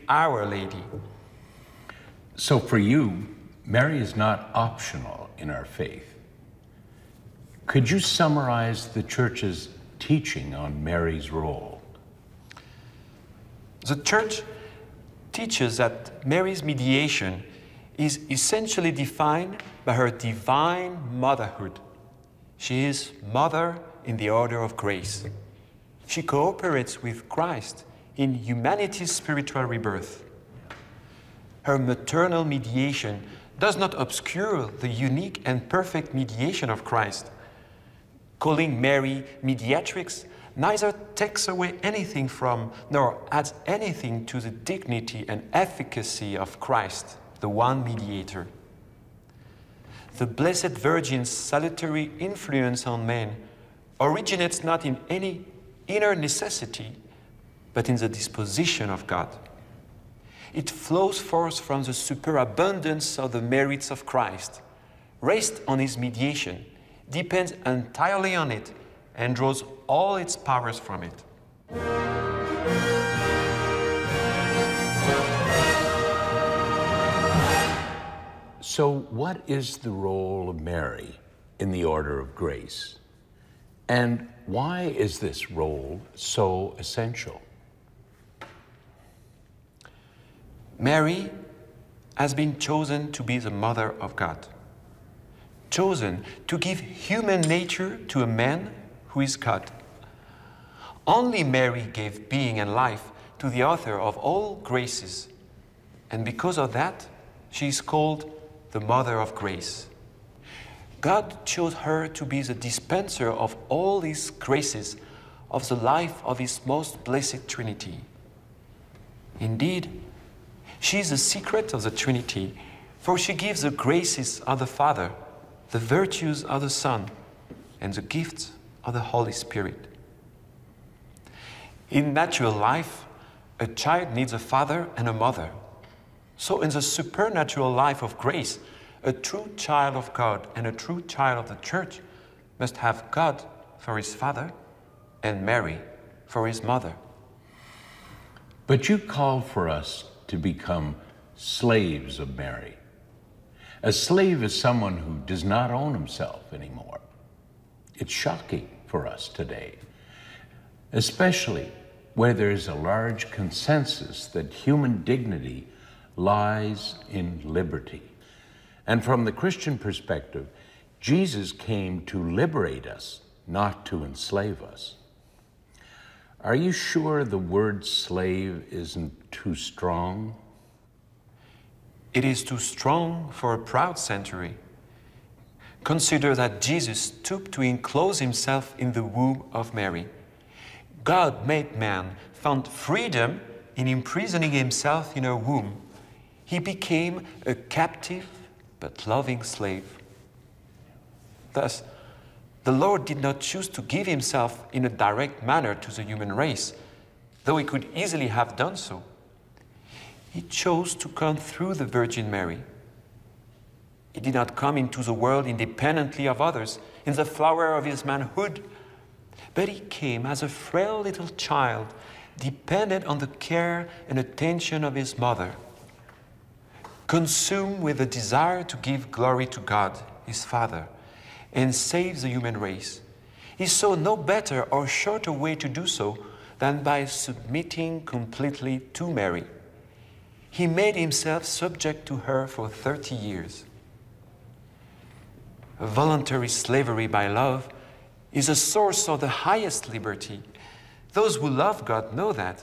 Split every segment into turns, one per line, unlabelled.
Our Lady.
So for you, Mary is not optional in our faith. Could you summarize the Church's teaching on Mary's role?
The Church teaches that Mary's mediation is essentially defined by her divine motherhood. She is mother in the order of grace. She cooperates with Christ in humanity's spiritual rebirth. Her maternal mediation does not obscure the unique and perfect mediation of Christ. Calling Mary mediatrix neither takes away anything from nor adds anything to the dignity and efficacy of Christ, the one mediator. The Blessed Virgin's salutary influence on men originates not in any inner necessity, but in the disposition of God. It flows forth from the superabundance of the merits of Christ, rests on his mediation, depends entirely on it, and draws all its powers from it.
So what is the role of Mary in the order of grace? And why is this role so essential?
Mary has been chosen to be the mother of God, chosen to give human nature to a man who is God. Only Mary gave being and life to the author of all graces, and because of that, she is called the Mother of Grace. God chose her to be the dispenser of all His graces, of the life of His most blessed Trinity. Indeed, she is the secret of the Trinity, for she gives the graces of the Father, the virtues of the Son, and the gifts of the Holy Spirit. In natural life, a child needs a father and a mother. So in the supernatural life of grace, a true child of God and a true child of the Church must have God for his father and Mary for his mother.
But you call for us to become slaves of Mary. A slave is someone who does not own himself anymore. It's shocking for us today, especially where there is a large consensus that human dignity lies in liberty. And from the Christian perspective, Jesus came to liberate us, not to enslave us. Are you sure the word slave isn't too strong?
It is too strong for a proud century. Consider that Jesus stooped to enclose himself in the womb of Mary. God made man found freedom in imprisoning himself in her womb. He became a captive but loving slave. Thus, the Lord did not choose to give himself in a direct manner to the human race, though he could easily have done so. He chose to come through the Virgin Mary. He did not come into the world independently of others, in the flower of his manhood, but he came as a frail little child, dependent on the care and attention of his mother, consumed with the desire to give glory to God, his Father, and save the human race. He saw no better or shorter way to do so than by submitting completely to Mary. He made himself subject to her for 30 years. A voluntary slavery by love is a source of the highest liberty. Those who love God know that.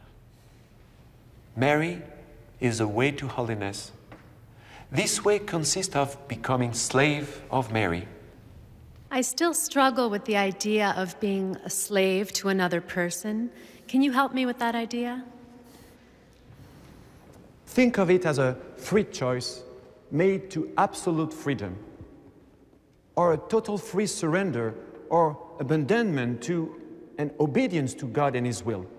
Mary is a way to holiness. This way consists of becoming slave of Mary.
I still struggle with the idea of being a slave to another person. Can you help me with that idea?
Think of it as a free choice made to absolute freedom, or a total free surrender or abandonment to and obedience to God and His will.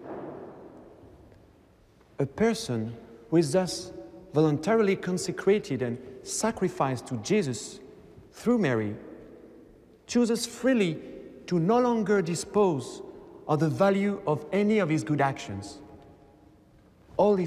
A person who is thus voluntarily consecrated and sacrificed to Jesus through Mary chooses freely to no longer dispose of the value of any of his good actions. All his